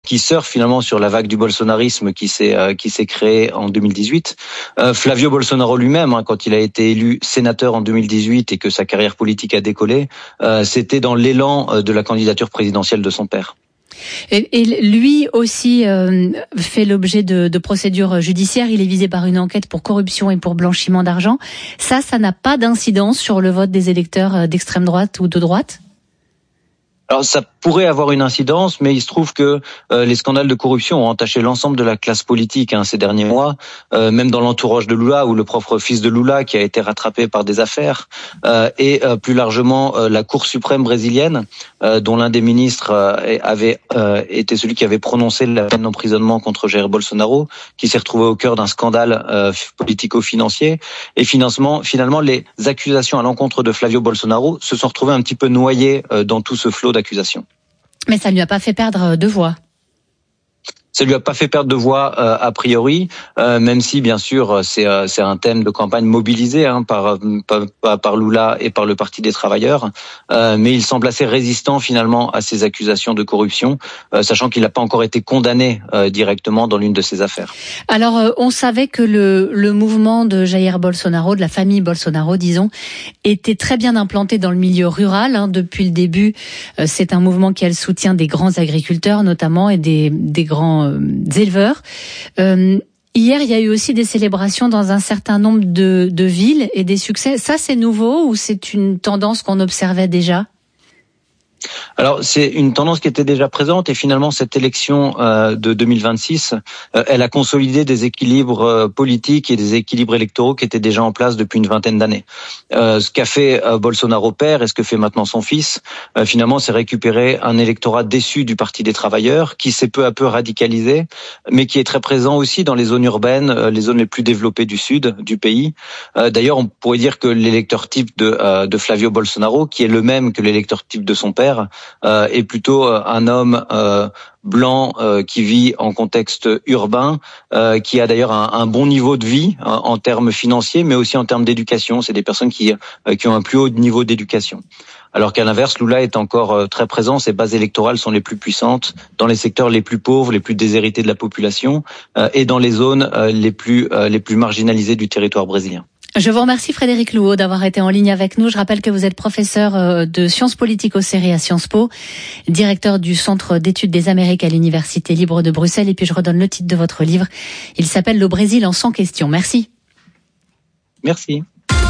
qui surfe finalement sur la vague du bolsonarisme qui s'est créée en 2018. Flavio Bolsonaro lui-même, quand il a été élu sénateur en 2018 et que sa carrière politique a décollé, c'était dans l'élan de la candidature présidentielle de son père. Et lui aussi fait l'objet de procédures judiciaires. Il est visé par une enquête pour corruption et pour blanchiment d'argent. Ça n'a pas d'incidence sur le vote des électeurs d'extrême droite ou de droite ? Alors ça pourrait avoir une incidence, mais il se trouve que les scandales de corruption ont entaché l'ensemble de la classe politique ces derniers mois, même dans l'entourage de Lula ou le propre fils de Lula qui a été rattrapé par des affaires, et plus largement la Cour suprême brésilienne, dont l'un des ministres avait été celui qui avait prononcé la peine d'emprisonnement contre Jair Bolsonaro, qui s'est retrouvé au cœur d'un scandale politico-financier. Et finalement, les accusations à l'encontre de Flavio Bolsonaro se sont retrouvées un petit peu noyées dans tout ce flot d'accusations. Mais ça ne lui a pas fait perdre de voix. Ça lui a pas fait perdre de voix a priori, même si bien sûr c'est un thème de campagne mobilisé par Lula et par le Parti des travailleurs, mais il semble assez résistant finalement à ces accusations de corruption, sachant qu'il n'a pas encore été condamné directement dans l'une de ces affaires. Alors on savait que le mouvement de Jair Bolsonaro, de la famille Bolsonaro disons, était très bien implanté dans le milieu rural depuis le début. C'est un mouvement qui a le soutien des grands agriculteurs notamment et des grands éleveurs. Hier, il y a eu aussi des célébrations dans un certain nombre de villes et des succès. Ça, c'est nouveau ou c'est une tendance qu'on observait déjà ? Alors, c'est une tendance qui était déjà présente et finalement, cette élection de 2026, elle a consolidé des équilibres politiques et des équilibres électoraux qui étaient déjà en place depuis une vingtaine d'années. Ce qu'a fait Bolsonaro père et ce que fait maintenant son fils, finalement, c'est récupérer un électorat déçu du Parti des travailleurs qui s'est peu à peu radicalisé, mais qui est très présent aussi dans les zones urbaines, les zones les plus développées du sud du pays. D'ailleurs, on pourrait dire que l'électeur type de Flavio Bolsonaro, qui est le même que l'électeur type de son père, est plutôt un homme blanc qui vit en contexte urbain, qui a d'ailleurs un bon niveau de vie en termes financiers, mais aussi en termes d'éducation. C'est des personnes qui ont un plus haut niveau d'éducation. Alors qu'à l'inverse, Lula est encore très présent. Ses bases électorales sont les plus puissantes dans les secteurs les plus pauvres, les plus déshérités de la population, et dans les zones les plus marginalisées du territoire brésilien. Je vous remercie Frédéric Louot d'avoir été en ligne avec nous. Je rappelle que vous êtes professeur de sciences politiques au CERI à Sciences Po, directeur du Centre d'études des Amériques à l'Université libre de Bruxelles. Et puis je redonne le titre de votre livre. Il s'appelle « Le Brésil en 100 questions ». Merci. Merci.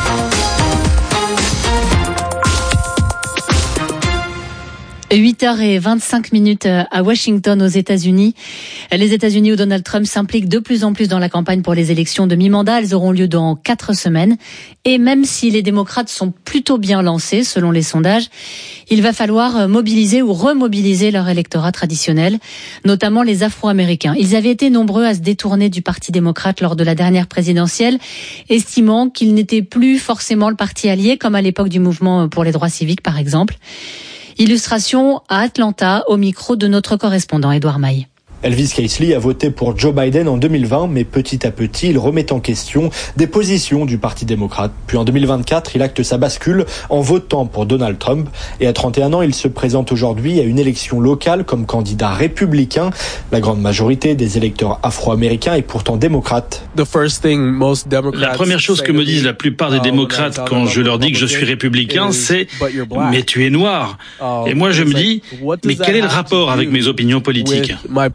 8h25 à Washington aux États-Unis. Les États-Unis où Donald Trump s'implique de plus en plus dans la campagne pour les élections de mi-mandat. Elles auront lieu dans 4 semaines. Et même si les démocrates sont plutôt bien lancés, selon les sondages, il va falloir mobiliser ou remobiliser leur électorat traditionnel, notamment les Afro-Américains. Ils avaient été nombreux à se détourner du Parti démocrate lors de la dernière présidentielle, estimant qu'il n'était plus forcément le parti allié, comme à l'époque du mouvement pour les droits civiques, par exemple. Illustration à Atlanta, au micro de notre correspondant Édouard Maille. Elvis Casely a voté pour Joe Biden en 2020, mais petit à petit, il remet en question des positions du Parti démocrate. Puis en 2024, il acte sa bascule en votant pour Donald Trump. Et à 31 ans, il se présente aujourd'hui à une élection locale comme candidat républicain. La grande majorité des électeurs afro-américains est pourtant démocrate. La première chose que me disent la plupart des démocrates quand je leur dis que je suis républicain, c'est « mais tu es noir ». Et moi je me dis « mais quel est le rapport avec mes opinions politiques ?»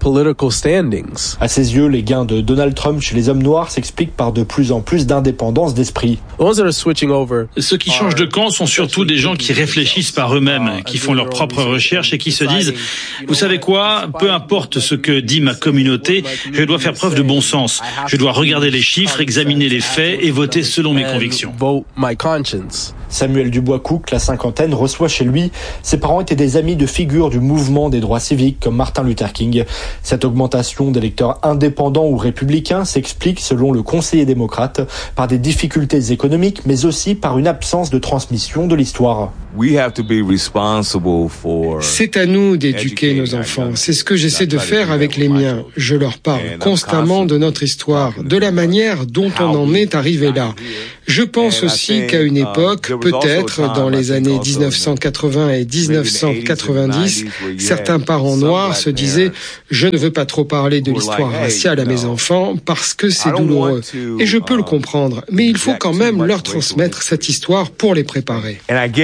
À ses yeux, les gains de Donald Trump chez les hommes noirs s'expliquent par de plus en plus d'indépendance d'esprit. Ceux qui changent de camp sont surtout des gens qui réfléchissent par eux-mêmes, qui font leurs propres recherches et qui se disent « Vous savez quoi, peu importe ce que dit ma communauté, je dois faire preuve de bon sens. Je dois regarder les chiffres, examiner les faits et voter selon mes convictions. » Samuel Dubois-Cook, la cinquantaine, reçoit chez lui. Ses parents étaient des amis de figures du mouvement des droits civiques comme Martin Luther King. Cette augmentation d'électeurs indépendants ou républicains s'explique, selon le conseiller démocrate, par des difficultés économiques, mais aussi par une absence de transmission de l'histoire. C'est à nous d'éduquer nos enfants. C'est ce que j'essaie de faire avec les miens. Je leur parle constamment de notre histoire, de la manière dont on en est arrivé là. Je pense aussi qu'à une époque, peut-être dans les années 1980 et 1990, certains parents noirs se disaient « Je ne veux pas trop parler de l'histoire raciale à mes enfants parce que c'est douloureux. » Et je peux le comprendre, mais il faut quand même leur transmettre cette histoire pour les préparer.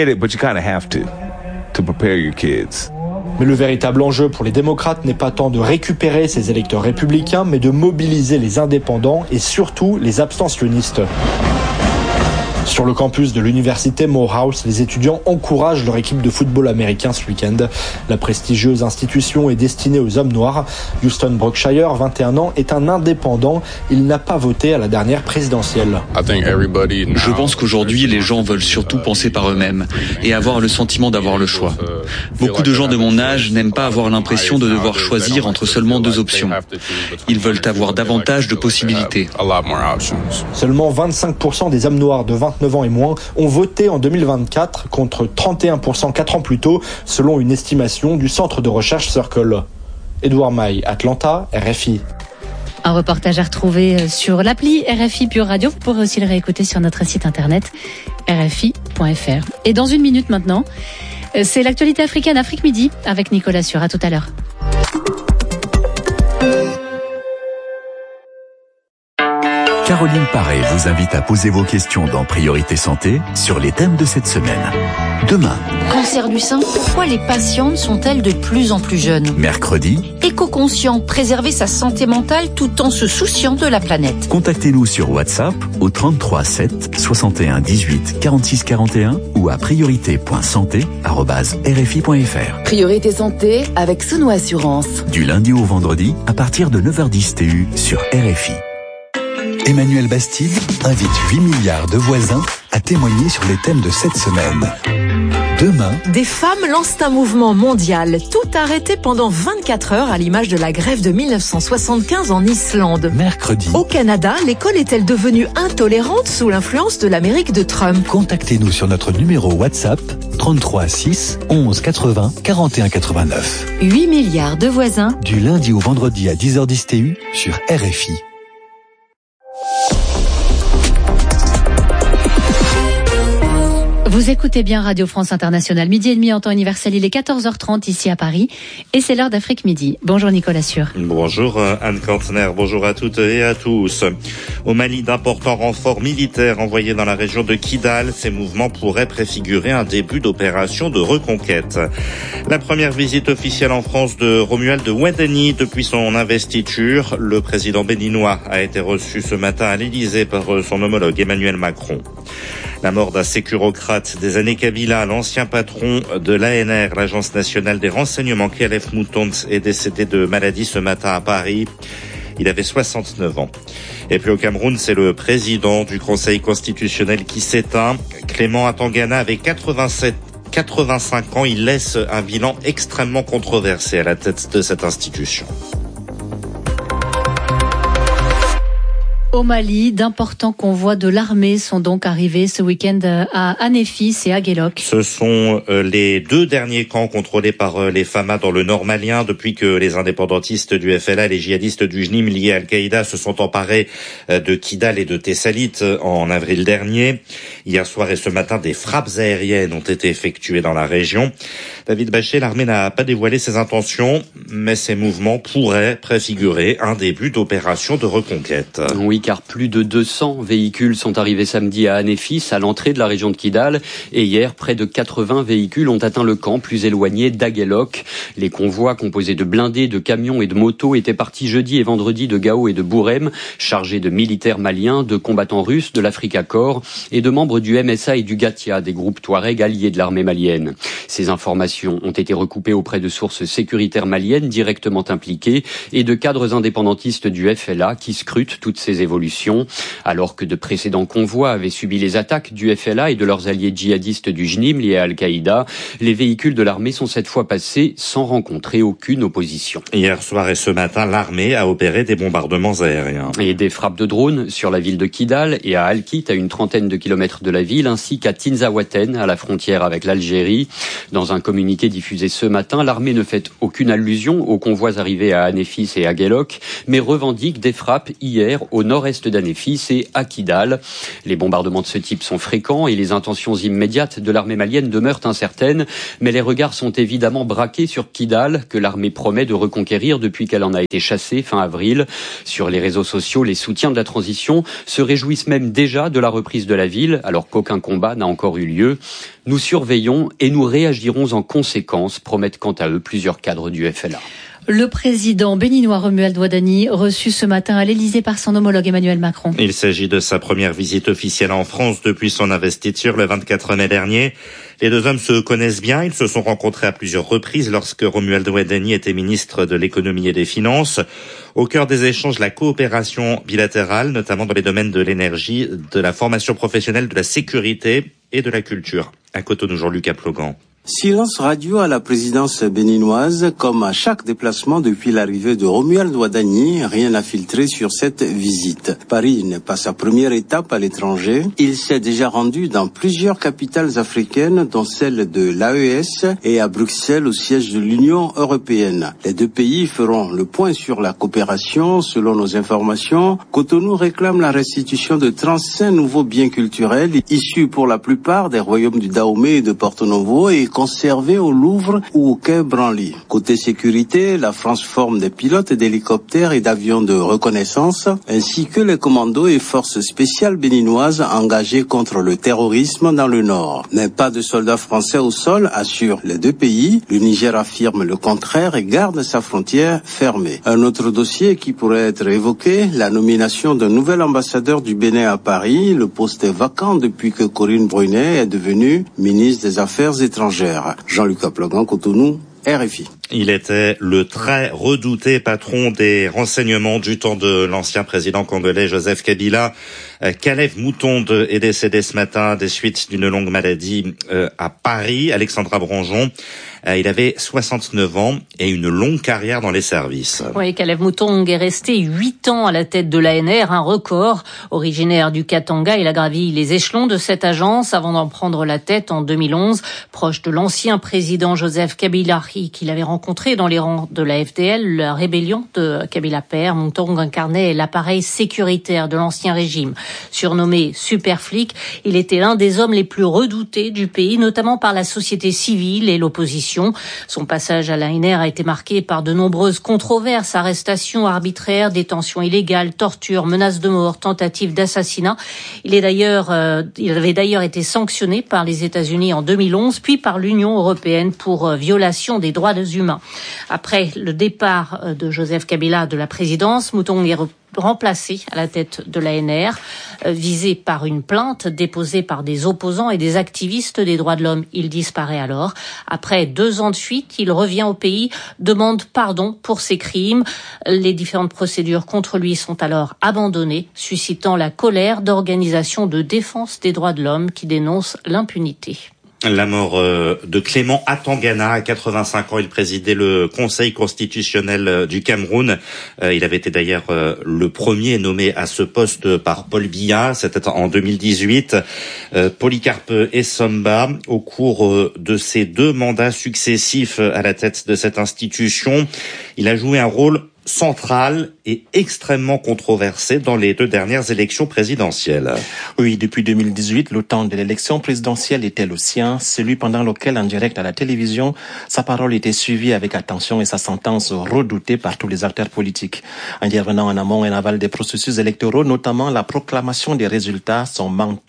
Mais le véritable enjeu pour les démocrates n'est pas tant de récupérer ces électeurs républicains, mais de mobiliser les indépendants et surtout les abstentionnistes. Sur le campus de l'université Morehouse, les étudiants encouragent leur équipe de football américain ce week-end. La prestigieuse institution est destinée aux hommes noirs. Houston Brookshire, 21 ans, est un indépendant. Il n'a pas voté à la dernière présidentielle. Je pense qu'aujourd'hui, les gens veulent surtout penser par eux-mêmes et avoir le sentiment d'avoir le choix. Beaucoup de gens de mon âge n'aiment pas avoir l'impression de devoir choisir entre seulement 2 options. Ils veulent avoir davantage de possibilités. Seulement 25% des hommes noirs de 29 ans et moins ont voté en 2024 contre 31% 4 ans plus tôt, selon une estimation du centre de recherche Circle. Edouard Maille, Atlanta, RFI. Un reportage à retrouver sur l'appli RFI Pure Radio. Vous pourrez aussi le réécouter sur notre site internet rfi.fr. Et dans 1 minute maintenant, c'est l'actualité africaine, Afrique Midi, avec Nicolas Sur. À tout à l'heure. Caroline Paré vous invite à poser vos questions dans Priorité Santé sur les thèmes de cette semaine. Demain. Cancer du sein, pourquoi les patientes sont-elles de plus en plus jeunes ? Mercredi. Éco-conscient, préserver sa santé mentale tout en se souciant de la planète. Contactez-nous sur WhatsApp au 33 7 61 18 46 41 ou à priorité.santé@rfi.fr. Priorité Santé avec Souno Assurance. Du lundi au vendredi à partir de 9h10 TU sur RFI. Emmanuel Bastide invite 8 milliards de voisins à témoigner sur les thèmes de cette semaine. Demain, des femmes lancent un mouvement mondial, tout arrêté pendant 24 heures à l'image de la grève de 1975 en Islande. Mercredi. Au Canada, l'école est-elle devenue intolérante sous l'influence de l'Amérique de Trump ? Contactez-nous sur notre numéro WhatsApp 33 6 11 80 41 89. 8 milliards de voisins. Du lundi au vendredi à 10h10 TU sur RFI. Vous écoutez bien Radio France Internationale, 12h30 en temps universel, il est 14h30 ici à Paris et c'est l'heure d'Afrique Midi. Bonjour Nicolas Sur. Bonjour Anne Kantner, bonjour à toutes et à tous. Au Mali, d'importants renforts militaires envoyés dans la région de Kidal. Ces mouvements pourraient préfigurer un début d'opération de reconquête. La première visite officielle en France de Romuald Ouadani depuis son investiture. Le président béninois a été reçu ce matin à l'Élysée par son homologue Emmanuel Macron. La mort d'un sécurocrate des années Kabila, l'ancien patron de l'ANR, l'Agence nationale des renseignements, Khalef Moutondt, est décédé de maladie ce matin à Paris. Il avait 69 ans. Et puis au Cameroun, c'est le président du Conseil constitutionnel qui s'éteint. Clément Atangana avait 85 ans. Il laisse un bilan extrêmement controversé à la tête de cette institution. Au Mali, d'importants convois de l'armée sont donc arrivés ce week-end à Anéfis et à Guélok. Ce sont les 2 derniers camps contrôlés par les Fama dans le nord malien depuis que les indépendantistes du FLA et les djihadistes du JNIM liés à Al-Qaïda se sont emparés de Kidal et de Tessalit en avril dernier. Hier soir et ce matin, des frappes aériennes ont été effectuées dans la région. David Bachet, l'armée n'a pas dévoilé ses intentions, mais ces mouvements pourraient préfigurer un début d'opération de reconquête. Oui, car plus de 200 véhicules sont arrivés samedi à Anéfis, à l'entrée de la région de Kidal. Et hier, près de 80 véhicules ont atteint le camp plus éloigné d'Aguelok. Les convois composés de blindés, de camions et de motos étaient partis jeudi et vendredi de Gao et de Bourem, chargés de militaires maliens, de combattants russes, de l'Africa Corps et de membres du MSA et du Gatia, des groupes Touareg alliés de l'armée malienne. Ces informations ont été recoupées auprès de sources sécuritaires maliennes directement impliquées et de cadres indépendantistes du FLA qui scrutent toutes ces évolutions. révolution. Alors que de précédents convois avaient subi les attaques du FLA et de leurs alliés djihadistes du JNIM liés à Al-Qaïda, les véhicules de l'armée sont cette fois passés sans rencontrer aucune opposition. Hier soir et ce matin, l'armée a opéré des bombardements aériens. Et des frappes de drones sur la ville de Kidal et à Al-Kit, à une trentaine de kilomètres de la ville, ainsi qu'à Tinzaouaten, à la frontière avec l'Algérie. Dans un communiqué diffusé ce matin, l'armée ne fait aucune allusion aux convois arrivés à Anéfis et à Guelok, mais revendique des frappes hier au nord-est d'Anéfis et à Kidal. Les bombardements de ce type sont fréquents et les intentions immédiates de l'armée malienne demeurent incertaines, mais les regards sont évidemment braqués sur Kidal, que l'armée promet de reconquérir depuis qu'elle en a été chassée fin avril. Sur les réseaux sociaux, les soutiens de la transition se réjouissent même déjà de la reprise de la ville, alors qu'aucun combat n'a encore eu lieu. Nous surveillons et nous réagirons en conséquence, promettent quant à eux plusieurs cadres du FLA. Le président béninois Romuald Wadani reçu ce matin à l'Elysée par son homologue Emmanuel Macron. Il s'agit de sa première visite officielle en France depuis son investiture le 24 mai dernier. Les deux hommes se connaissent bien, ils se sont rencontrés à plusieurs reprises lorsque Romuald Wadani était ministre de l'économie et des finances. Au cœur des échanges, la coopération bilatérale, notamment dans les domaines de l'énergie, de la formation professionnelle, de la sécurité et de la culture. À Cotonou, Jean-Luc Aplogan. Silence radio à la présidence béninoise, comme à chaque déplacement depuis l'arrivée de Romuald Wadani, rien n'a filtré sur cette visite. Paris n'est pas sa première étape à l'étranger. Il s'est déjà rendu dans plusieurs capitales africaines, dont celle de l'AES et à Bruxelles au siège de l'Union européenne. Les deux pays feront le point sur la coopération. Selon nos informations, Cotonou réclame la restitution de 35 nouveaux biens culturels issus pour la plupart des royaumes du Dahomey et de Porto-Novo et conservés au Louvre ou au quai Branly. Côté sécurité, la France forme des pilotes d'hélicoptères et d'avions de reconnaissance, ainsi que les commandos et forces spéciales béninoises engagées contre le terrorisme dans le Nord. Mais pas de soldats français au sol, assurent les deux pays. Le Niger affirme le contraire et garde sa frontière fermée. Un autre dossier qui pourrait être évoqué, la nomination d'un nouvel ambassadeur du Bénin à Paris. Le poste est vacant depuis que Corinne Brunet est devenue ministre des Affaires étrangères. Jean-Luc Aplogan, Cotonou, RFI. Il était le très redouté patron des renseignements du temps de l'ancien président congolais Joseph Kabila. Kalev Moutonde est décédé ce matin des suites d'une longue maladie à Paris. Alexandra Branjon, il avait 69 ans et une longue carrière dans les services. Oui, Kalev Moutonde est resté 8 ans à la tête de l'ANR, un record. Originaire du Katanga, il a gravi les échelons de cette agence avant d'en prendre la tête en 2011. Proche de l'ancien président Joseph Kabila, qu'il avait rencontré dans les rangs de la FDL, la rébellion de Kabila père, Moutonde incarnait l'appareil sécuritaire de l'ancien régime. Surnommé super flic, il était l'un des hommes les plus redoutés du pays, notamment par la société civile et l'opposition. Son passage à l'ANR a été marqué par de nombreuses controverses, arrestations arbitraires, détentions illégales, tortures, menaces de mort, tentatives d'assassinat. Il avait d'ailleurs été sanctionné par les États-Unis en 2011, puis par l'Union européenne pour violation des droits humains. Après le départ de Joseph Kabila de la présidence, Moutonde est remplacé à la tête de l'ANR, visé par une plainte déposée par des opposants et des activistes des droits de l'homme. Il disparaît alors. Après 2 ans de fuite, il revient au pays, demande pardon pour ses crimes. Les différentes procédures contre lui sont alors abandonnées, suscitant la colère d'organisations de défense des droits de l'homme qui dénoncent l'impunité. La mort de Clément Atangana, à 85 ans, il présidait le Conseil constitutionnel du Cameroun. Il avait été d'ailleurs le premier nommé à ce poste par Paul Biya, c'était en 2018. Polycarpe Essomba, au cours de ses 2 mandats successifs à la tête de cette institution, il a joué un rôle central et extrêmement controversé dans les 2 dernières élections présidentielles. Oui, depuis 2018, le temps de l'élection présidentielle était le sien, celui pendant lequel, en direct à la télévision, sa parole était suivie avec attention et sa sentence redoutée par tous les acteurs politiques. Intervenant en amont et en aval des processus électoraux, notamment la proclamation des résultats, son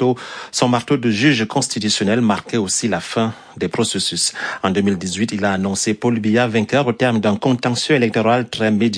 marteau de juge constitutionnel marquait aussi la fin des processus. En 2018, il a annoncé Paul Biya vainqueur au terme d'un contentieux électoral très médiatique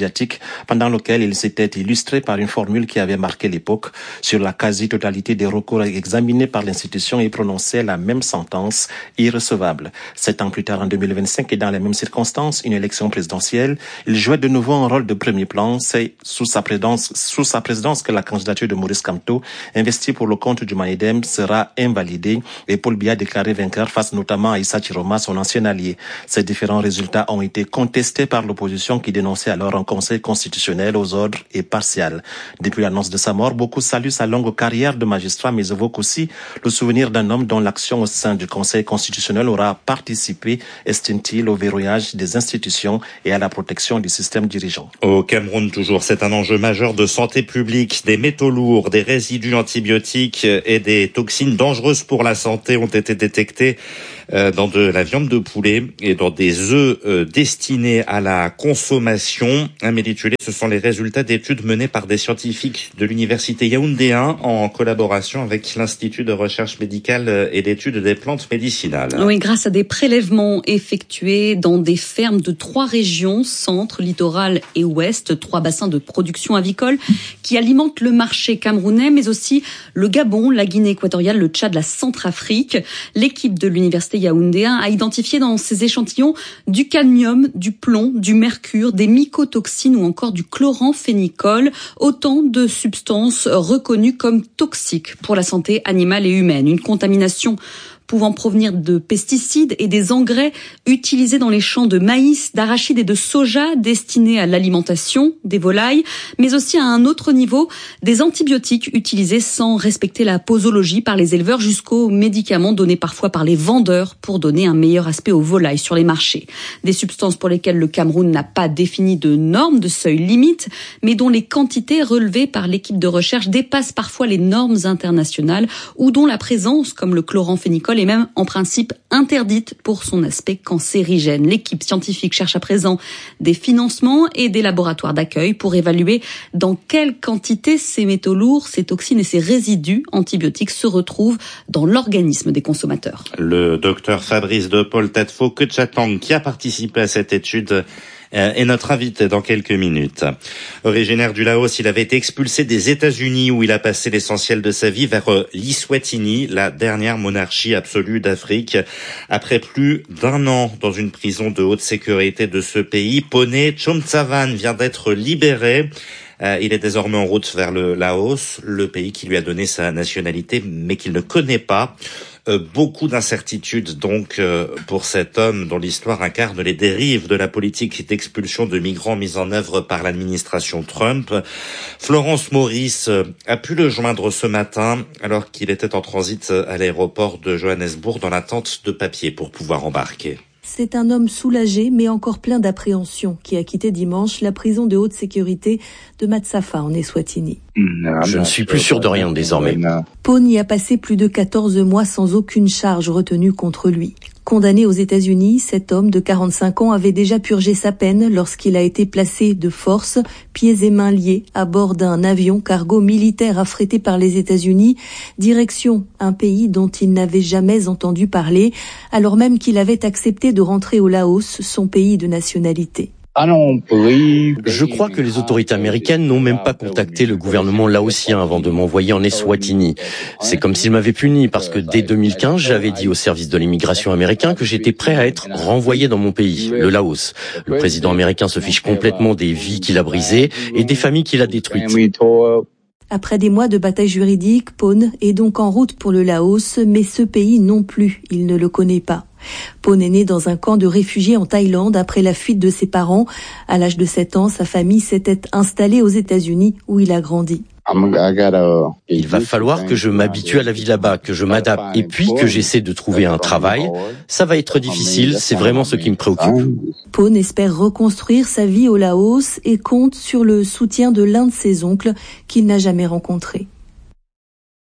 médiatique pendant lequel il s'était illustré par une formule qui avait marqué l'époque. Sur la quasi-totalité des recours examinés par l'institution, il prononçait la même sentence, irrecevable. 7 ans plus tard, en 2025, et dans les mêmes circonstances, une élection présidentielle, il jouait de nouveau un rôle de premier plan. C'est sous sa présidence que la candidature de Maurice Kamto, investie pour le compte du MANIDEM, sera invalidée et Paul Biya déclaré vainqueur face notamment à Issa Chiroma, son ancien allié. Ces différents résultats ont été contestés par l'opposition qui dénonçait alors un conseil constitutionnel aux ordres et partial. Depuis l'annonce de sa mort, beaucoup saluent sa longue carrière de magistrat, mais évoquent aussi le souvenir d'un homme dont l'action au sein du conseil constitutionnel aura participé, estime-t-il, au verrouillage des institutions et à la protection du système dirigeant. Au Cameroun, toujours, c'est un enjeu majeur de santé publique. Des métaux lourds, des résidus antibiotiques et des toxines dangereuses pour la santé ont été détectés dans de la viande de poulet et dans des œufs destinés à la consommation. Amélie Tullet, ce sont les résultats d'études menées par des scientifiques de l'université Yaoundé 1 en collaboration avec l'Institut de recherche médicale et d'études des plantes médicinales. Oui, grâce à des prélèvements effectués dans des fermes de 3 régions, centre, littoral et ouest, 3 bassins de production avicole qui alimentent le marché camerounais, mais aussi le Gabon, la Guinée équatoriale, le Tchad, la Centrafrique. L'équipe de l'université Yaoundé 1 a identifié dans ces échantillons du cadmium, du plomb, du mercure, des mycotoxines ou encore du chloramphénicol, autant de substances reconnues comme toxiques pour la santé animale et humaine. Une contamination pouvant provenir de pesticides et des engrais utilisés dans les champs de maïs, d'arachide et de soja destinés à l'alimentation des volailles, mais aussi à un autre niveau, des antibiotiques utilisés sans respecter la posologie par les éleveurs jusqu'aux médicaments donnés parfois par les vendeurs pour donner un meilleur aspect aux volailles sur les marchés. Des substances pour lesquelles le Cameroun n'a pas défini de normes, de seuil limite, mais dont les quantités relevées par l'équipe de recherche dépassent parfois les normes internationales ou dont la présence, comme le chloramphénicol, est même en principe interdite pour son aspect cancérigène. L'équipe scientifique cherche à présent des financements et des laboratoires d'accueil pour évaluer dans quelle quantité ces métaux lourds, ces toxines et ces résidus antibiotiques se retrouvent dans l'organisme des consommateurs. Le docteur Fabrice de Paul Tetfo Kechatang, qui a participé à cette étude, est notre invité dans quelques minutes. Originaire du Laos, il avait été expulsé des États-Unis où il a passé l'essentiel de sa vie vers l'Eswatini, la dernière monarchie absolue d'Afrique. Après plus d'1 an dans une prison de haute sécurité de ce pays, Pone Chomtsavan vient d'être libéré. Il est désormais en route vers le Laos, le pays qui lui a donné sa nationalité mais qu'il ne connaît pas. Beaucoup d'incertitudes donc pour cet homme dont l'histoire incarne les dérives de la politique d'expulsion de migrants mise en œuvre par l'administration Trump. Florence Maurice a pu le joindre ce matin alors qu'il était en transit à l'aéroport de Johannesburg dans l'attente de papiers pour pouvoir embarquer. C'est un homme soulagé mais encore plein d'appréhension qui a quitté dimanche la prison de haute sécurité de Matsafa en Eswatini. Je ne suis plus sûr de rien désormais. Pone y a passé plus de 14 mois sans aucune charge retenue contre lui. Condamné aux États-Unis, cet homme de 45 ans avait déjà purgé sa peine lorsqu'il a été placé de force, pieds et mains liés, à bord d'un avion cargo militaire affrété par les États-Unis, direction un pays dont il n'avait jamais entendu parler, alors même qu'il avait accepté de rentrer au Laos, son pays de nationalité. Je crois que les autorités américaines n'ont même pas contacté le gouvernement laotien avant de m'envoyer en Eswatini. C'est comme s'ils m'avaient puni parce que dès 2015, j'avais dit au service de l'immigration américain que j'étais prêt à être renvoyé dans mon pays, le Laos. Le président américain se fiche complètement des vies qu'il a brisées et des familles qu'il a détruites. Après des mois de bataille juridique, Pone est donc en route pour le Laos, mais ce pays non plus, il ne le connaît pas. Pone est né dans un camp de réfugiés en Thaïlande après la fuite de ses parents. À l'âge de 7 ans, sa famille s'était installée aux États-Unis où il a grandi. Il va falloir que je m'habitue à la vie là-bas, que je m'adapte et puis que j'essaie de trouver un travail. Ça va être difficile, c'est vraiment ce qui me préoccupe. Pone espère reconstruire sa vie au Laos et compte sur le soutien de l'un de ses oncles qu'il n'a jamais rencontré.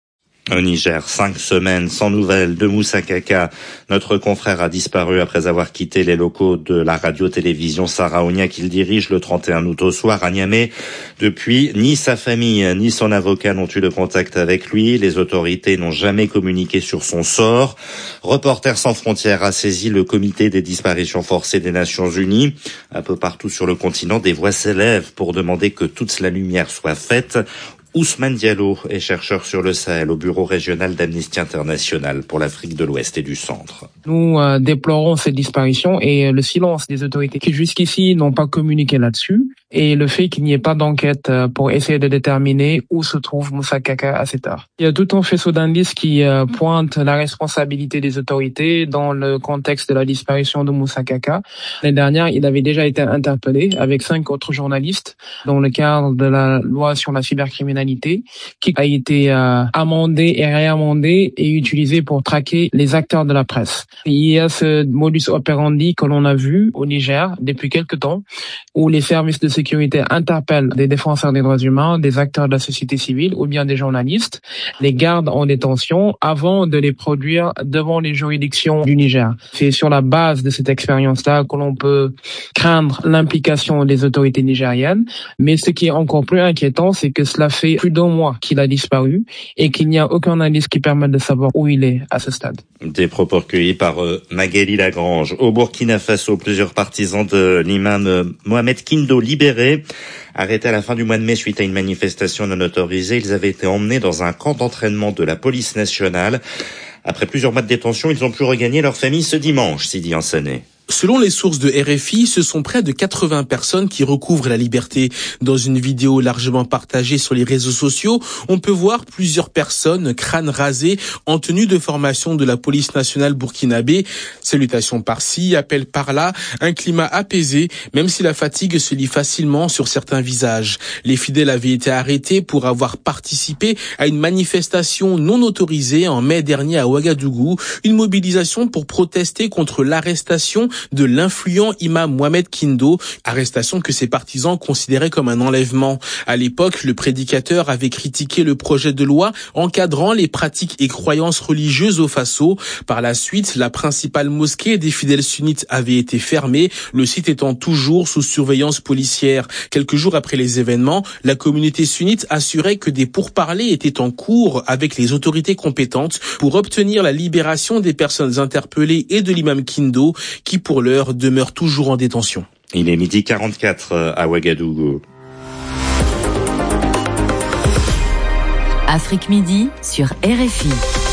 Au Niger, 5 semaines sans nouvelles de Moussa Kaka. Notre confrère a disparu après avoir quitté les locaux de la radio-télévision Saraounia qu'il dirige le 31 août au soir à Niamey. Depuis, ni sa famille ni son avocat n'ont eu de contact avec lui. Les autorités n'ont jamais communiqué sur son sort. Reporters sans frontières a saisi le comité des disparitions forcées des Nations Unies. Un peu partout sur le continent, des voix s'élèvent pour demander que toute la lumière soit faite. Ousmane Diallo est chercheur sur le Sahel au bureau régional d'Amnesty International pour l'Afrique de l'Ouest et du Centre. Nous déplorons cette disparition et le silence des autorités qui jusqu'ici n'ont pas communiqué là-dessus et le fait qu'il n'y ait pas d'enquête pour essayer de déterminer où se trouve Moussa Kaka à cette heure. Il y a tout un faisceau d'indices qui pointe la responsabilité des autorités dans le contexte de la disparition de Moussa Kaka. L'année dernière, il avait déjà été interpellé avec 5 autres journalistes dans le cadre de la loi sur la cybercriminalité qui a été amendée et réamendée et utilisée pour traquer les acteurs de la presse. Il y a ce modus operandi que l'on a vu au Niger depuis quelque temps où les services de sécurité interpellent des défenseurs des droits humains, des acteurs de la société civile ou bien des journalistes, les gardent en détention avant de les produire devant les juridictions du Niger. C'est sur la base de cette expérience-là que l'on peut craindre l'implication des autorités nigériennes. Mais ce qui est encore plus inquiétant, c'est que cela fait plus d'1 mois qu'il a disparu et qu'il n'y a aucun indice qui permette de savoir où il est à ce stade. Des propos recueillis par Magali Lagrange. Au Burkina Faso, plusieurs partisans de l'imam Mohamed Kindo libérés. Arrêtés à la fin du mois de mai suite à une manifestation non autorisée, ils avaient été emmenés dans un camp d'entraînement de la police nationale. Après plusieurs mois de détention, ils ont pu regagner leur famille ce dimanche, Sidi Ansané. Selon les sources de RFI, ce sont près de 80 personnes qui recouvrent la liberté. Dans une vidéo largement partagée sur les réseaux sociaux, on peut voir plusieurs personnes, crâne rasé, en tenue de formation de la police nationale burkinabé. Salutations par-ci, appels par-là, un climat apaisé, même si la fatigue se lit facilement sur certains visages. Les fidèles avaient été arrêtés pour avoir participé à une manifestation non autorisée en mai dernier à Ouagadougou, une mobilisation pour protester contre l'arrestation de l'influent imam Mohamed Kindo, arrestation que ses partisans considéraient comme un enlèvement. À l'époque, le prédicateur avait critiqué le projet de loi encadrant les pratiques et croyances religieuses au Faso. Par la suite, la principale mosquée des fidèles sunnites avait été fermée, le site étant toujours sous surveillance policière. Quelques jours après les événements, la communauté sunnite assurait que des pourparlers étaient en cours avec les autorités compétentes pour obtenir la libération des personnes interpellées et de l'imam Kindo, qui pour l'heure demeure toujours en détention. Il est 12h44 à Ouagadougou. Afrique Midi sur RFI.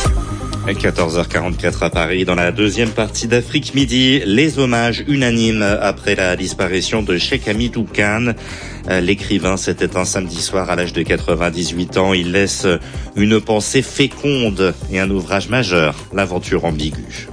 14h44 à Paris. Dans la deuxième partie d'Afrique Midi, les hommages unanimes après la disparition de Cheikh Hamidou Kane. L'écrivain s'est éteint samedi soir à l'âge de 98 ans. Il laisse une pensée féconde et un ouvrage majeur, L'aventure ambiguë.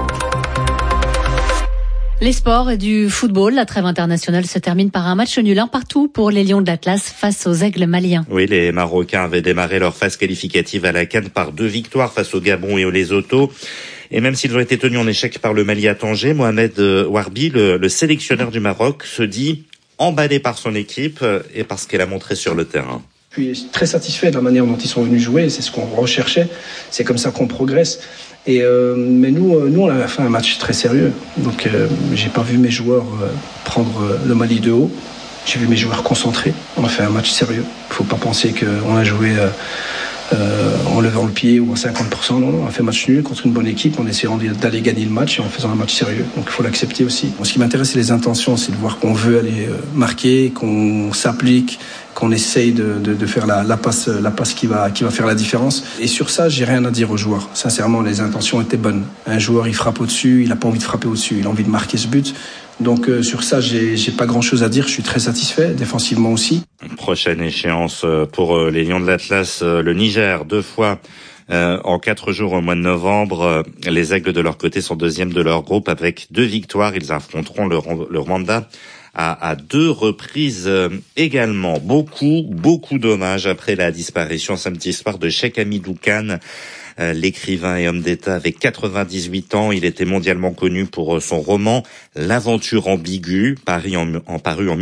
Les sports et du football, la trêve internationale se termine par un match nul 1 partout pour les Lions de l'Atlas face aux Aigles maliens. Oui, les Marocains avaient démarré leur phase qualificative à la CAN par 2 victoires face au Gabon et au Lesotho. Et même s'ils ont été tenus en échec par le Mali à Tanger, Mohamed Warbi, le sélectionneur du Maroc, se dit emballé par son équipe et par ce qu'elle a montré sur le terrain. Je suis très satisfait de la manière dont ils sont venus jouer, c'est ce qu'on recherchait, c'est comme ça qu'on progresse. Mais nous, on a fait un match très sérieux. Donc, j'ai pas vu mes joueurs prendre le Mali de haut. J'ai vu mes joueurs concentrés. On a fait un match sérieux. Il faut pas penser qu'on a joué en levant le pied ou à 50%. Non, on a fait un match nul contre une bonne équipe en essayant d'aller gagner le match et en faisant un match sérieux. Donc, il faut l'accepter aussi. Ce qui m'intéresse, c'est les intentions. C'est de voir qu'on veut aller marquer, qu'on s'applique, qu'on essaye de faire la passe qui va faire la différence. Et sur ça, j'ai rien à dire aux joueurs. Sincèrement, les intentions étaient bonnes. Un joueur, il frappe au-dessus, il a pas envie de frapper au-dessus, il a envie de marquer ce but. Donc sur ça, j'ai pas grand-chose à dire. Je suis très satisfait, défensivement aussi. Prochaine échéance pour les Lions de l'Atlas, le Niger, 2 fois. En 4 jours au mois de novembre, les Aigles de leur côté sont 2e de leur groupe avec 2 victoires. Ils affronteront le Rwanda à 2 reprises également. Beaucoup d'hommages après la disparition samedi soir de Cheikh Hamidou Kane. L'écrivain et homme d'État avait 98 ans. Il était mondialement connu pour son roman L'aventure ambiguë, paru en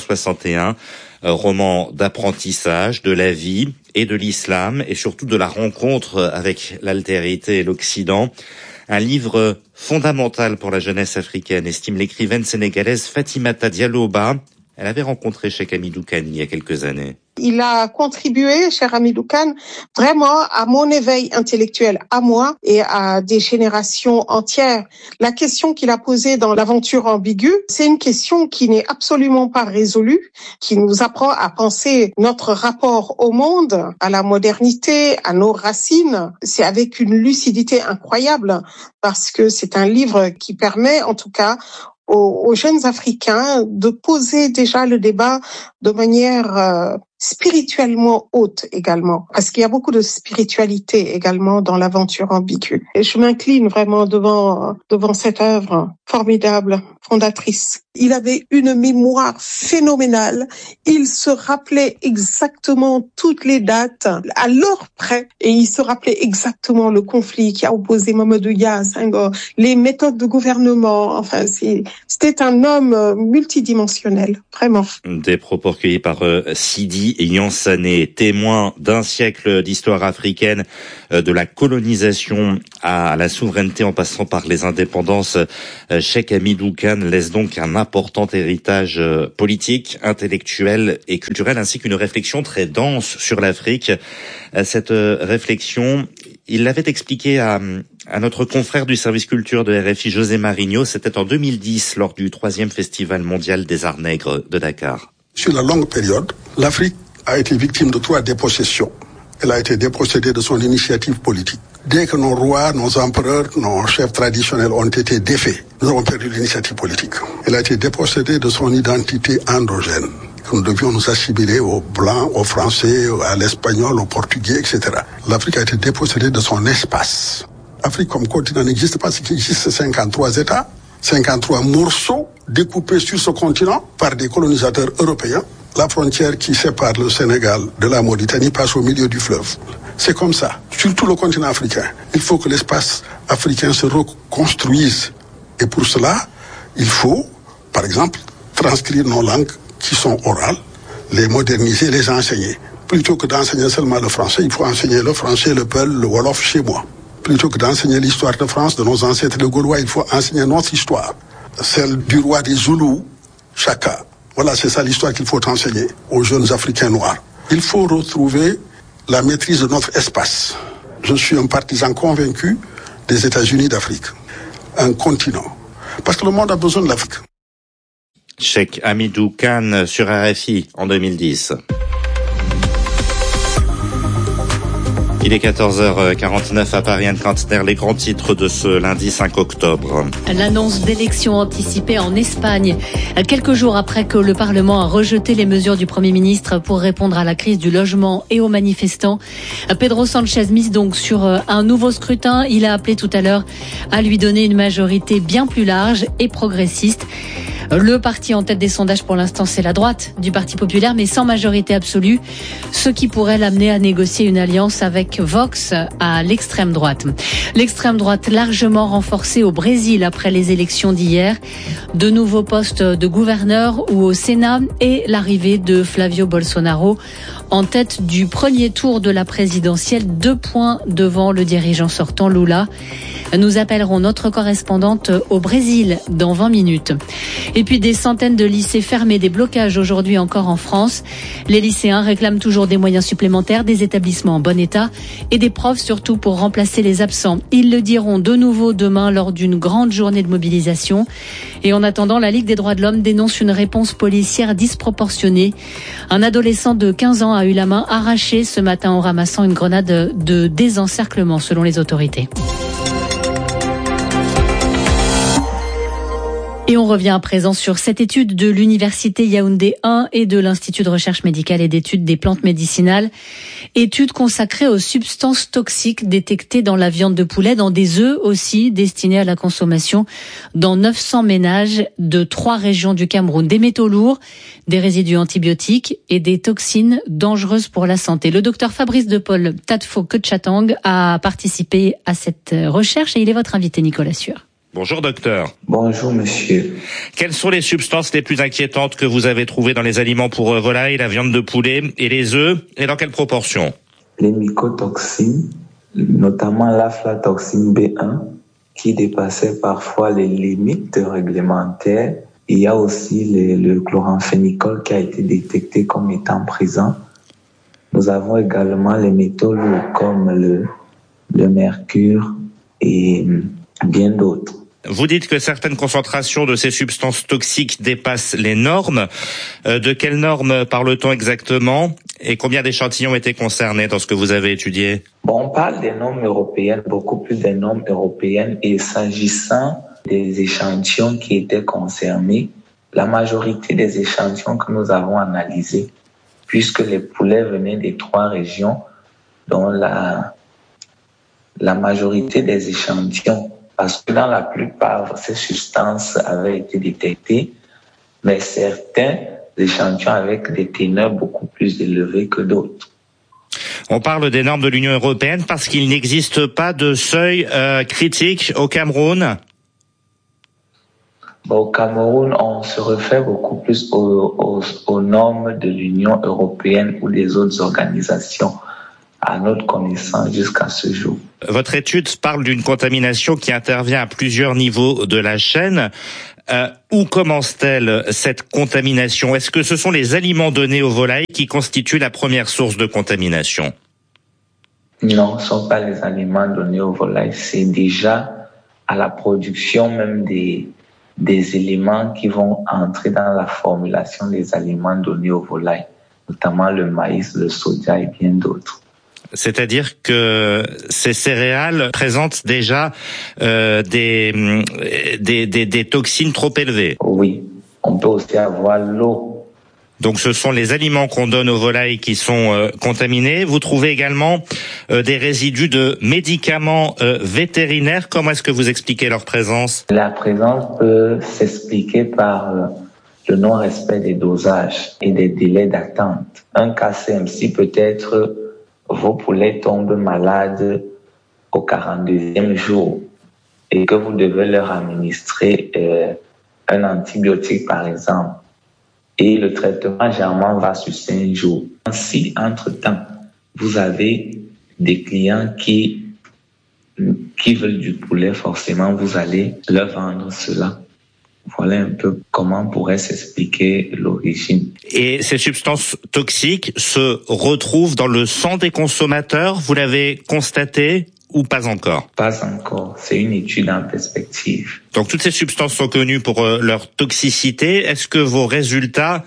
1961. Roman d'apprentissage de la vie et de l'islam et surtout de la rencontre avec l'altérité et l'Occident. Un livre fondamental pour la jeunesse africaine, estime l'écrivaine sénégalaise Fatimata Diallo-Ba. Elle avait rencontré Cheikh Hamidou Kane il y a quelques années. Il a contribué, cher Hamidou Kane, vraiment à mon éveil intellectuel, à moi et à des générations entières. La question qu'il a posée dans L'aventure ambiguë, c'est une question qui n'est absolument pas résolue, qui nous apprend à penser notre rapport au monde, à la modernité, à nos racines. C'est avec une lucidité incroyable parce que c'est un livre qui permet, en tout cas, aux jeunes Africains de poser déjà le débat de manière spirituellement haute également, parce qu'il y a beaucoup de spiritualité également dans L'aventure ambiguë. Et je m'incline vraiment devant cette œuvre formidable, fondatrice. Il avait une mémoire phénoménale. Il se rappelait exactement toutes les dates à l'heure près, et il se rappelait exactement le conflit qui a opposé Mamadou Dia à Senghor, les méthodes de gouvernement. Enfin, c'était un homme multidimensionnel, vraiment. Des propos recueillis par Sidi Yanssané, témoin d'un siècle d'histoire africaine, de la colonisation à la souveraineté en passant par les indépendances. Cheikh Hamidou Kane laisse donc un important héritage politique, intellectuel et culturel, ainsi qu'une réflexion très dense sur l'Afrique. Cette réflexion, il l'avait expliqué à notre confrère du service culture de RFI, José Marigno. C'était en 2010, lors du 3e Festival mondial des arts nègres de Dakar. Sur la longue période, l'Afrique a été victime de 3 dépossessions. Elle a été dépossédée de son initiative politique. Dès que nos rois, nos empereurs, nos chefs traditionnels ont été défaits, nous avons perdu l'initiative politique. Elle a été dépossédée de son identité endogène. Nous devions nous assimiler aux Blancs, aux Français, à l'Espagnol, aux Portugais, etc. L'Afrique a été dépossédée de son espace. L'Afrique comme continent n'existe pas, ce qui existe, c'est 53 États, 53 morceaux découpés sur ce continent par des colonisateurs européens. La frontière qui sépare le Sénégal de la Mauritanie passe au milieu du fleuve. C'est comme ça, sur tout le continent africain. Il faut que l'espace africain se reconstruise. Et pour cela, il faut, par exemple, transcrire nos langues qui sont orales, les moderniser, les enseigner. Plutôt que d'enseigner seulement le français, il faut enseigner le français, le peul, le wolof chez moi. Plutôt que d'enseigner l'histoire de France, de nos ancêtres les Gaulois, il faut enseigner notre histoire. Celle du roi des Zoulous, Chaka. Voilà, c'est ça l'histoire qu'il faut enseigner aux jeunes Africains noirs. Il faut retrouver la maîtrise de notre espace. Je suis un partisan convaincu des États-Unis d'Afrique. Un continent. Parce que le monde a besoin de l'Afrique. Cheikh Hamidou Kane sur RFI en 2010. Il est 14h49 à Paris, Anne Kantner, les grands titres de ce lundi 5 octobre. L'annonce d'élections anticipées en Espagne, quelques jours après que le Parlement a rejeté les mesures du Premier ministre pour répondre à la crise du logement et aux manifestants. Pedro Sánchez mise donc sur un nouveau scrutin. Il a appelé tout à l'heure à lui donner une majorité bien plus large et progressiste. Le parti en tête des sondages pour l'instant, c'est la droite du Parti populaire, mais sans majorité absolue, ce qui pourrait l'amener à négocier une alliance avec Vox à l'extrême droite. L'extrême droite largement renforcée au Brésil après les élections d'hier. De nouveaux postes de gouverneur ou au Sénat et l'arrivée de Flavio Bolsonaro en tête du premier tour de la présidentielle, 2 points devant le dirigeant sortant Lula. Nous appellerons notre correspondante au Brésil dans 20 minutes. Et puis des centaines de lycées fermés, des blocages aujourd'hui encore en France. Les lycéens réclament toujours des moyens supplémentaires, des établissements en bon état et des profs surtout pour remplacer les absents. Ils le diront de nouveau demain lors d'une grande journée de mobilisation. Et en attendant, la Ligue des droits de l'homme dénonce une réponse policière disproportionnée. Un adolescent de 15 ans a eu la main arrachée ce matin en ramassant une grenade de désencerclement selon les autorités. Et on revient à présent sur cette étude de l'Université Yaoundé 1 et de l'Institut de recherche médicale et d'études des plantes médicinales. Étude consacrée aux substances toxiques détectées dans la viande de poulet, dans des œufs aussi destinés à la consommation dans 900 ménages de 3 régions du Cameroun. Des métaux lourds, des résidus antibiotiques et des toxines dangereuses pour la santé. Le docteur Fabrice De Paul Tadfo Ketchatang a participé à cette recherche et il est votre invité, Nicolas Sueur. Bonjour docteur. Bonjour monsieur. Quelles sont les substances les plus inquiétantes que vous avez trouvées dans les aliments pour volailles, la viande de poulet et les œufs, et dans quelle proportion? Les mycotoxines, notamment l'aflatoxine B1, qui dépassait parfois les limites réglementaires. Il y a aussi le chloramphénicol qui a été détecté comme étant présent. Nous avons également les métaux lourds comme le mercure et bien d'autres. Vous dites que certaines concentrations de ces substances toxiques dépassent les normes. De quelles normes parle-t-on exactement et combien d'échantillons étaient concernés dans ce que vous avez étudié? On parle des normes européennes, beaucoup plus des normes européennes, et s'agissant des échantillons qui étaient concernés, la majorité des échantillons que nous avons analysés, puisque les poulets venaient des 3 régions, dont la majorité des échantillons, parce que dans la plupart, ces substances avaient été détectées, mais certains échantillons avec des teneurs beaucoup plus élevées que d'autres. On parle des normes de l'Union européenne parce qu'il n'existe pas de seuil critique au Cameroun. Au Cameroun, on se réfère beaucoup plus aux normes de l'Union européenne ou des autres organisations, à notre connaissance jusqu'à ce jour. Votre étude parle d'une contamination qui intervient à plusieurs niveaux de la chaîne. Où commence-t-elle cette contamination? Est-ce que ce sont les aliments donnés aux volailles qui constituent la première source de contamination? Non, ce ne sont pas les aliments donnés aux volailles. C'est déjà à la production même des éléments qui vont entrer dans la formulation des aliments donnés aux volailles, notamment le maïs, le soja et bien d'autres. C'est-à-dire que ces céréales présentent déjà des toxines trop élevées. Oui, on peut aussi avoir l'eau. Donc ce sont les aliments qu'on donne aux volailles qui sont contaminés. Vous trouvez également des résidus de médicaments vétérinaires. Comment est-ce que vous expliquez leur présence? La présence peut s'expliquer par le non-respect des dosages et des délais d'attente. Un cas CMC peut être vos poulets tombent malades au 42e jour et que vous devez leur administrer un antibiotique, par exemple. Et le traitement, généralement, va sur 5 jours. Si, entre-temps, vous avez des clients qui veulent du poulet, forcément, vous allez leur vendre cela. Voilà un peu comment pourrait s'expliquer l'origine. Et ces substances toxiques se retrouvent dans le sang des consommateurs, vous l'avez constaté ou pas encore? Pas encore, c'est une étude en perspective. Donc toutes ces substances sont connues pour leur toxicité. Est-ce que vos résultats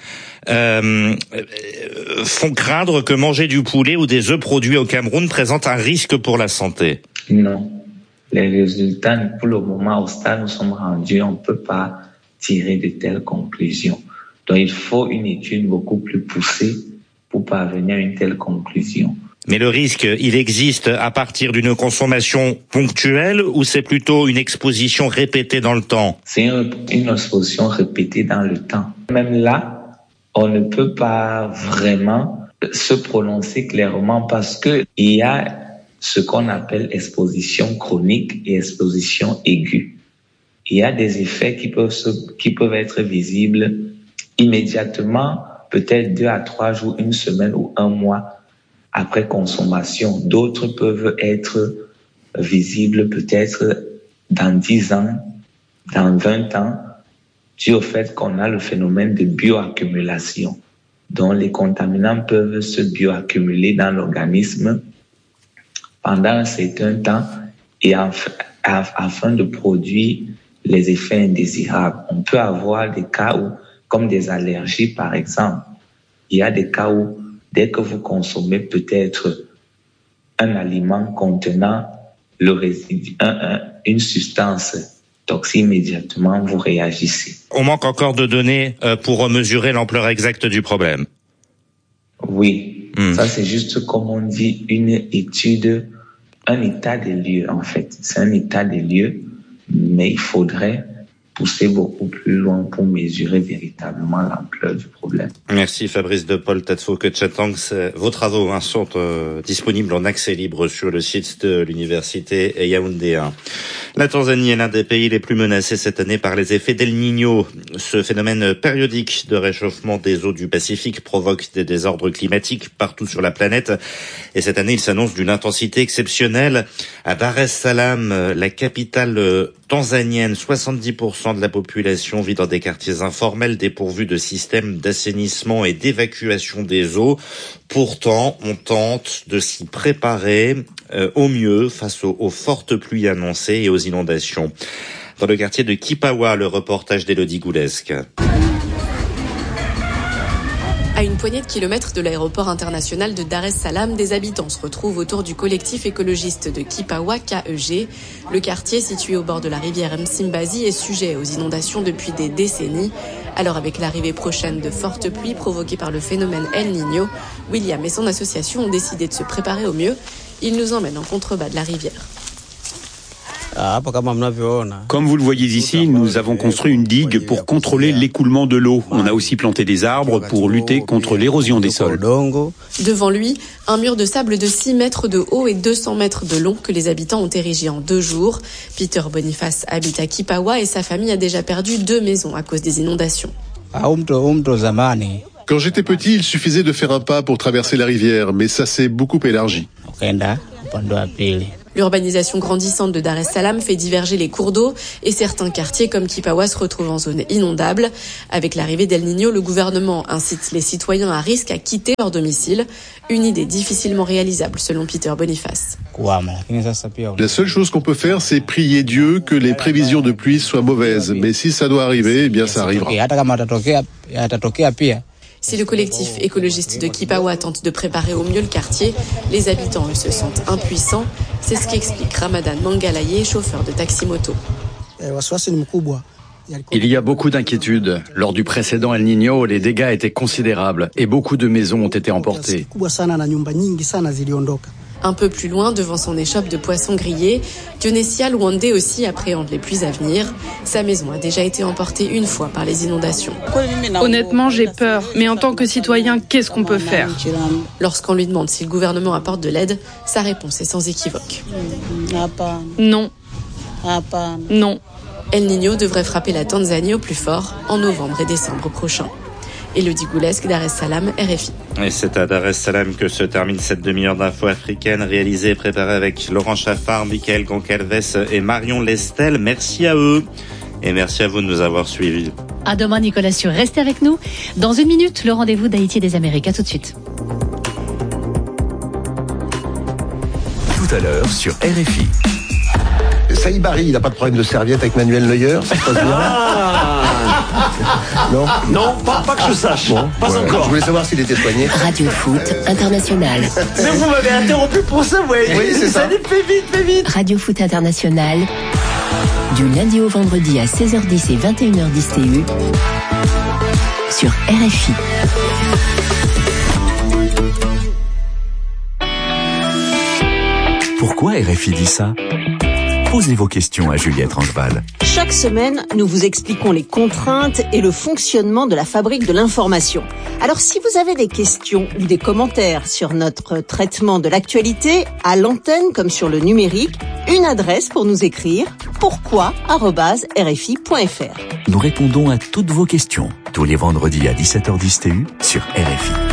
font craindre que manger du poulet ou des œufs produits au Cameroun présente un risque pour la santé? Non. Les résultats, pour le moment, au stade où nous sommes rendus, on ne peut pas tirer de telles conclusions. Donc, il faut une étude beaucoup plus poussée pour parvenir à une telle conclusion. Mais le risque, il existe à partir d'une consommation ponctuelle ou c'est plutôt une exposition répétée dans le temps? C'est une exposition répétée dans le temps. Même là, on ne peut pas vraiment se prononcer clairement parce que il y a ce qu'on appelle exposition chronique et exposition aiguë. Il y a des effets qui peuvent être visibles immédiatement, peut-être 2 à 3 jours, 1 semaine ou 1 mois après consommation. D'autres peuvent être visibles peut-être dans 10 ans, dans 20 ans, dû au fait qu'on a le phénomène de bioaccumulation, dont les contaminants peuvent se bioaccumuler dans l'organisme pendant un certain temps et afin de produire les effets indésirables. On peut avoir des cas où, comme des allergies par exemple, il y a des cas où dès que vous consommez peut-être un aliment contenant le résidu, une substance Donc, si immédiatement vous réagissez. On manque encore de données pour mesurer l'ampleur exacte du problème. Oui, ça c'est juste comme on dit une étude, un état des lieux en fait. C'est un état des lieux, mais il faudrait pousser beaucoup plus loin pour mesurer véritablement l'ampleur du problème. Merci Fabrice de Paul Tatfo-Ketchatang. Vos travaux sont disponibles en accès libre sur le site de l'université Yaoundé 1. La Tanzanie est l'un des pays les plus menacés cette année par les effets d'El Niño. Ce phénomène périodique de réchauffement des eaux du Pacifique provoque des désordres climatiques partout sur la planète. Et cette année, il s'annonce d'une intensité exceptionnelle. À Dar es Salaam, la capitale tanzanienne, 70% de la population vit dans des quartiers informels dépourvus de systèmes d'assainissement et d'évacuation des eaux. Pourtant, on tente de s'y préparer au mieux face aux fortes pluies annoncées et aux inondations. Dans le quartier de Kipawa, le reportage d'Élodie Goulesque. À une poignée de kilomètres de l'aéroport international de Dar es Salaam, des habitants se retrouvent autour du collectif écologiste de Kipawa, KEG. Le quartier, situé au bord de la rivière Msimbazi, est sujet aux inondations depuis des décennies. Alors avec l'arrivée prochaine de fortes pluies provoquées par le phénomène El Niño, William et son association ont décidé de se préparer au mieux. Ils nous emmènent en contrebas de la rivière. Comme vous le voyez ici, nous avons construit une digue pour contrôler l'écoulement de l'eau. On a aussi planté des arbres pour lutter contre l'érosion des sols. Devant lui, un mur de sable de 6 mètres de haut et 200 mètres de long que les habitants ont érigé en 2 jours. Peter Boniface habite à Kipawa et sa famille a déjà perdu 2 maisons à cause des inondations. Quand j'étais petit, il suffisait de faire un pas pour traverser la rivière, mais ça s'est beaucoup élargi. L'urbanisation grandissante de Dar es Salaam fait diverger les cours d'eau et certains quartiers comme Kipawa se retrouvent en zone inondable. Avec l'arrivée d'El Niño, le gouvernement incite les citoyens à risque à quitter leur domicile. Une idée difficilement réalisable selon Peter Boniface. La seule chose qu'on peut faire, c'est prier Dieu que les prévisions de pluie soient mauvaises. Mais si ça doit arriver, eh bien ça arrivera. Si le collectif écologiste de Kipawa tente de préparer au mieux le quartier, les habitants, eux, se sentent impuissants. C'est ce qu'explique Ramadan Mangalaye, chauffeur de taxi-moto. Il y a beaucoup d'inquiétudes. Lors du précédent El Niño, les dégâts étaient considérables et beaucoup de maisons ont été emportées. Un peu plus loin, devant son échoppe de poissons grillés, Dionesia Luande aussi appréhende les pluies à venir. Sa maison a déjà été emportée une fois par les inondations. Honnêtement, j'ai peur. Mais en tant que citoyen, qu'est-ce qu'on peut faire ? Lorsqu'on lui demande si le gouvernement apporte de l'aide, sa réponse est sans équivoque. Non. Non. El Niño devrait frapper la Tanzanie au plus fort en novembre et décembre prochains. Élodie Goulesque, Dar es Salaam, RFI. Et c'est à Dar es Salaam que se termine cette demi-heure d'infos africaines réalisée et préparée avec Laurent Chaffard, Michael Goncalves et Marion Lestel. Merci à eux et merci à vous de nous avoir suivis. À demain, Nicolas Sûr. Restez avec nous. Dans 1 minute, le rendez-vous d'Haïti et des Amériques. À tout de suite. Tout à l'heure sur RFI. Saïd Barry, il n'a pas de problème de serviette avec Manuel Neuer, ça se passe bien. Non, non, pas que je sache. Bon, pas voilà. encore. Je voulais savoir s'il était soigné. Radio Foot International. Mais vous m'avez interrompu pour ça, ouais. Oui, c'est ça. Allez, fais vite. Radio Foot International. Du lundi au vendredi à 16h10 et 21h10 TU. Sur RFI. Pourquoi RFI dit ça ? Posez vos questions à Juliette Rangeval. Chaque semaine, nous vous expliquons les contraintes et le fonctionnement de la fabrique de l'information. Alors si vous avez des questions ou des commentaires sur notre traitement de l'actualité, à l'antenne comme sur le numérique, une adresse pour nous écrire, pourquoi@rfi.fr. Nous répondons à toutes vos questions tous les vendredis à 17h10 TU sur RFI.